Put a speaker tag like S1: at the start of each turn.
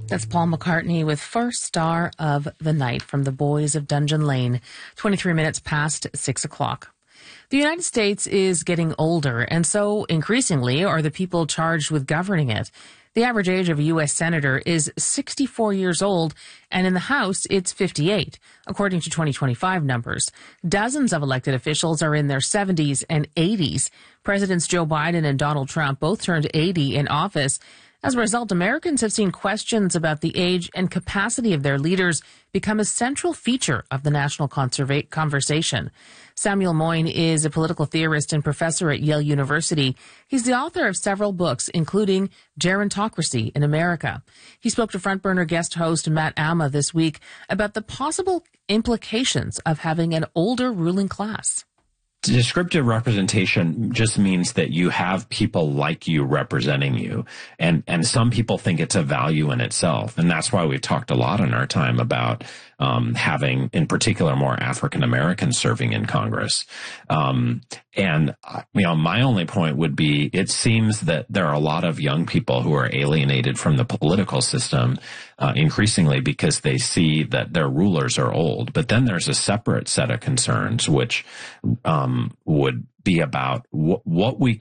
S1: That's Paul McCartney with First Star of the Night from the Boys of Dungeon Lane, 23 minutes past 6 o'clock. The United States is getting older, and so increasingly are the people charged with governing it. The average age of a U.S. senator is 64 years old, and in the House, it's 58, according to 2025 numbers. Dozens of elected officials are in their 70s and 80s. Presidents Joe Biden and Donald Trump both turned 80 in office. As a result, Americans have seen questions about the age and capacity of their leaders become a central feature of the national conversation. Samuel Moyn is a political theorist and professor at Yale University. He's the author of several books, including Gerontocracy in America. He spoke to Front Burner guest host Matt Alma this week about the possible implications of having an older ruling class.
S2: Descriptive representation just means that you have people like you representing you. And some people think it's a value in itself. And that's why we've talked a lot in our time about having, in particular, more African Americans serving in Congress. My only point would be, it seems that there are a lot of young people who are alienated from the political system, increasingly because they see that their rulers are old. But then there's a separate set of concerns, which would be about what we